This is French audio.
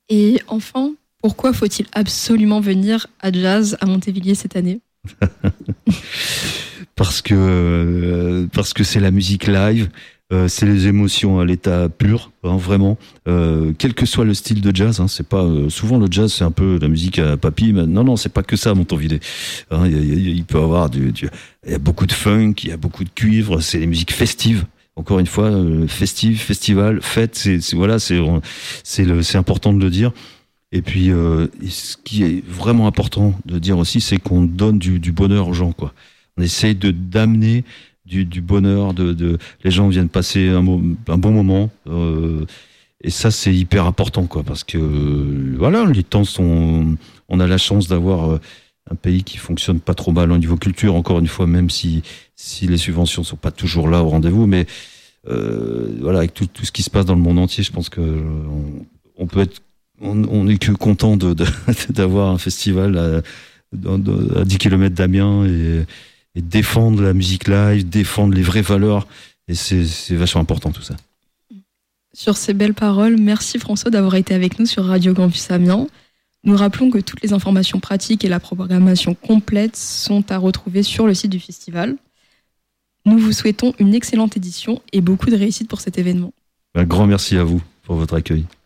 Et enfin, pourquoi faut-il absolument venir à Jazz à Montévilliers cette année ? Parce que c'est la musique live, c'est les émotions à l'état pur, hein, vraiment. Quel que soit le style de jazz, hein, c'est pas souvent le jazz, c'est un peu la musique à papy. Mais non, c'est pas que ça, Montonvillais. Hein, il peut y avoir il y a beaucoup de funk, il y a beaucoup de cuivre. C'est les musiques festives. Encore une fois, festival, fête. C'est important de le dire. Et puis, ce qui est vraiment important de dire aussi, c'est qu'on donne du bonheur aux gens, quoi. On essaye d'amener du bonheur, les gens viennent passer un bon moment, et ça c'est hyper important, quoi, parce que voilà, les temps on a la chance d'avoir un pays qui fonctionne pas trop mal au niveau culture, encore une fois, même si les subventions sont pas toujours là au rendez-vous, mais voilà, avec tout ce qui se passe dans le monde entier, je pense que on est que content d'avoir un festival à 10 km d'Amiens et défendre la musique live, défendre les vraies valeurs. Et c'est vachement important tout ça. Sur ces belles paroles, merci François d'avoir été avec nous sur Radio Campus Amiens. Nous rappelons que toutes les informations pratiques et la programmation complète sont à retrouver sur le site du festival. Nous vous souhaitons une excellente édition et beaucoup de réussite pour cet événement. Un grand merci à vous pour votre accueil.